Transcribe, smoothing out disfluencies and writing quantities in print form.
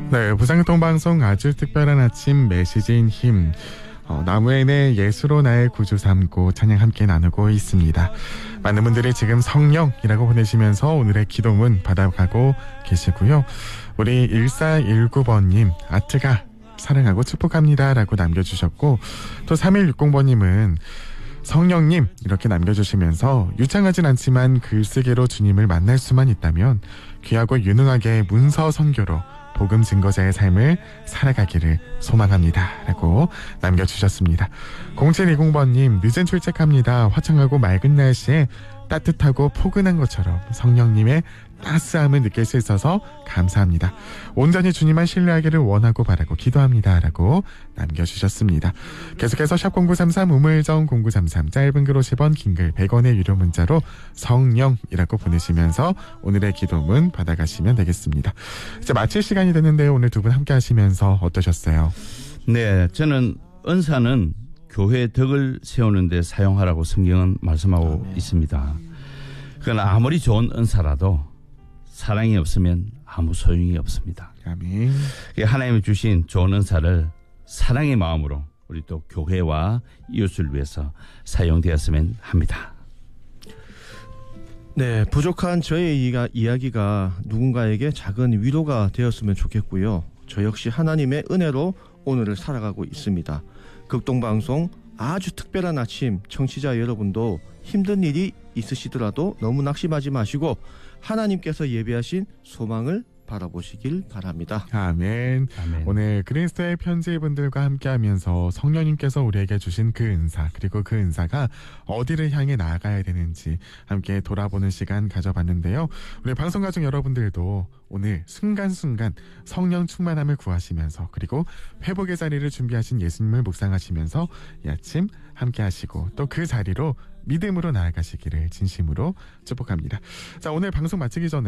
네, 부산교통방송 아주 특별한 아침 메시지인 힘. 나무엔의 예수로 나의 구주 삼고 찬양 함께 나누고 있습니다. 많은 분들이 지금 성령이라고 보내시면서 오늘의 기도문 받아가고 계시고요. 우리 1419번님 아트가 사랑하고 축복합니다 라고 남겨주셨고, 또 3160번님은 성령님 이렇게 남겨주시면서 유창하진 않지만 글쓰기로 주님을 만날 수만 있다면 귀하고 유능하게 문서 선교로 복음 증거자의 삶을 살아가기를 소망합니다 라고 남겨주셨습니다. 0720번님 늦은 출첵합니다. 화창하고 맑은 날씨에 따뜻하고 포근한 것처럼 성령님의 따스함을 느낄 수 있어서 감사합니다. 온전히 주님만 신뢰하기를 원하고 바라고 기도합니다 라고 남겨주셨습니다. 계속해서 샵0933 우물정 0933 짧은 글 50원 긴 글 100원의 유료 문자로 성령이라고 보내시면서 오늘의 기도문 받아가시면 되겠습니다. 이제 마칠 시간이 됐는데요. 오늘 두 분 함께 하시면서 어떠셨어요? 네, 저는 은사는 교회 덕을 세우는 데 사용하라고 성경은 말씀하고 있습니다. 그러나 아무리 좋은 은사라도 사랑이 없으면 아무 소용이 없습니다. 아멘. 하나님이 주신 좋은 은사를 사랑의 마음으로 우리 또 교회와 이웃을 위해서 사용되었으면 합니다. 네, 부족한 저의 이야기가 누군가에게 작은 위로가 되었으면 좋겠고요. 저 역시 하나님의 은혜로 오늘을 살아가고 있습니다. 극동방송 아주 특별한 아침 청취자 여러분도 힘든 일이 있으시더라도 너무 낙심하지 마시고 하나님께서 예비하신 소망을 바라보시길 바랍니다. 아멘. 아멘. 오늘 그리스도의 편지분들과 함께하면서 성령님께서 우리에게 주신 그 은사, 그리고 그 은사가 어디를 향해 나아가야 되는지 함께 돌아보는 시간 가져봤는데요. 우리 방송가족 여러분들도 오늘 순간순간 성령 충만함을 구하시면서, 그리고 회복의 자리를 준비하신 예수님을 묵상하시면서 이 아침 함께 하시고 또 그 자리로 믿음으로 나아가시기를 진심으로 축복합니다. 자, 오늘 방송 마치기 전에